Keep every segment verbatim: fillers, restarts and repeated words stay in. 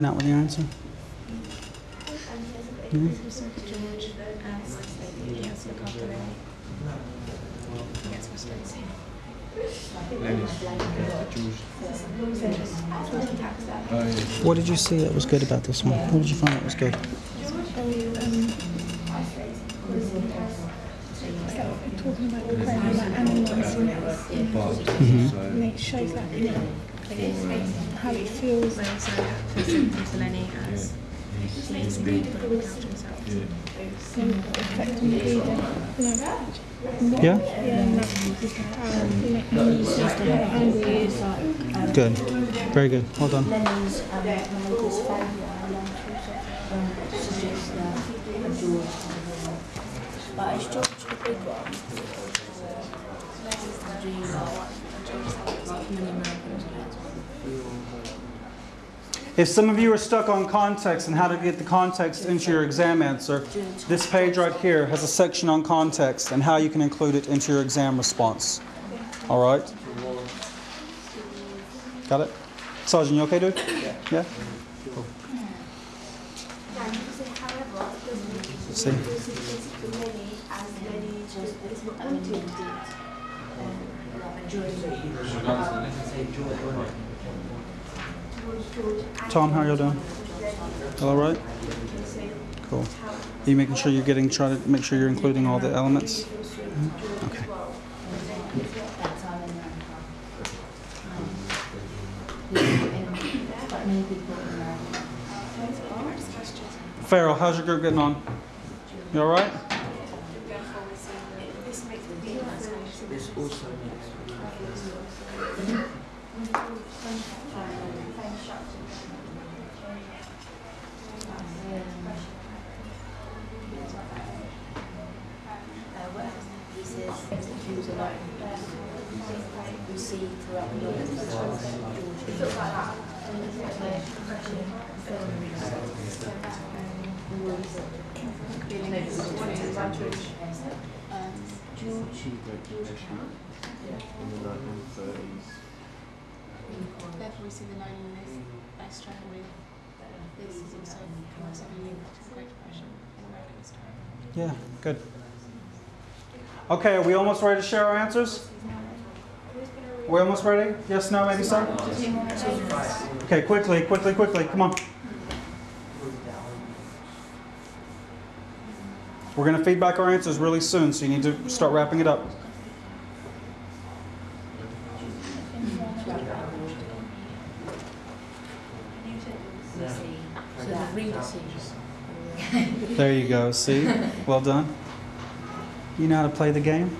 Not with the answer? Mm-hmm. George asks if he has to look after Lenny. He gets frustrated. What did you see that was good about this one? What did you find that was good? Talking about the quote about animals, you know, Mm-hmm. and it shows that, you know, how it feels. They also listen to Lenny as he's really looking after himself. So affecting breathing, you know. Yeah? Yeah, and that, um, you know, how you see how angry he is. Good. Very good. Well done. Lenny's um, America's failure and then also suggests that George, but it's George the big one. If some of you are stuck on context and how to get the context into your exam answer, this page right here has a section on context and how you can include it into your exam response. All right? Got it? Sergeant, you okay, dude? Yeah? Yeah? Cool. See? Tom, how are you doing? All right? Cool. Are you making sure you're getting, try to make sure you're including all the elements? Mm-hmm. Okay. Farrell, how's your group getting on? You all right? We see throughout the Therefore, we see the loneliness they struggle with. This is also possibly linked to the Great Depression in American history. Yeah, good. Okay, are we almost ready to share our answers? Are we almost ready? Yes, no, maybe so? Okay, quickly, quickly, quickly, come on. We're going to feedback our answers really soon, so you need to start wrapping it up. There you go, see? Well done. You know how to play the game?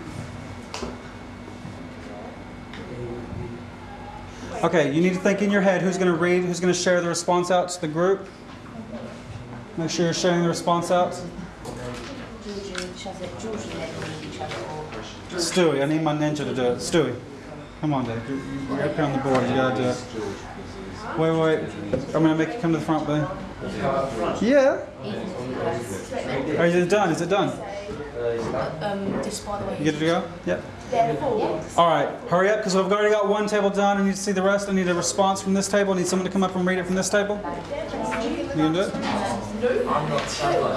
Okay, you need to think in your head who's going to read, who's going to share the response out to the group. Make sure you're sharing the response out. Stewie, I need my ninja to do it. Stewie, come on, Dave. You're, you're up here on the board. You got to do it. Wait, wait. I'm going to make you come to the front, buddy. Yeah. Are you done? Is it done? Um, just by the way. You good to go? Yep. All right. Hurry up, because we've already got one table done. I need to see the rest. I need a response from this table. I need someone to come up and read it from this table. You gonna do it? I'm not sure.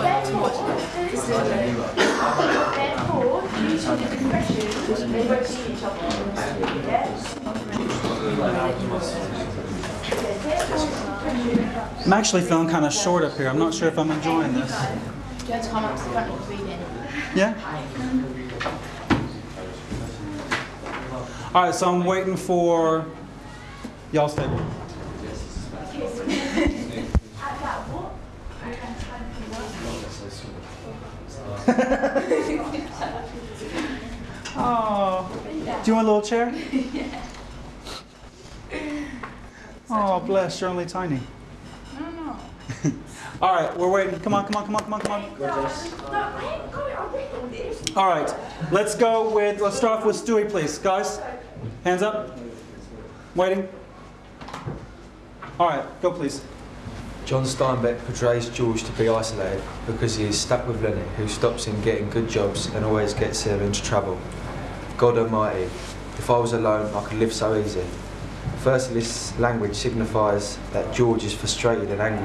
I'm actually feeling kind of short up here. I'm not sure if I'm enjoying this. Do you have to come up to the front and read it? Yeah? All right, so I'm waiting for y'all's table. Oh, do you want a little chair? Oh, bless, you're only tiny. No, no. All right, we're waiting. Come on, come on, come on, come on, come on. All right, let's go with, let's start off with Stewie, please. Guys, hands up. Waiting. All right, go please. John Steinbeck portrays George to be isolated because he is stuck with Lenny, who stops him getting good jobs and always gets him into trouble. God Almighty, if I was alone, I could live so easy. Firstly, this language signifies that George is frustrated and angry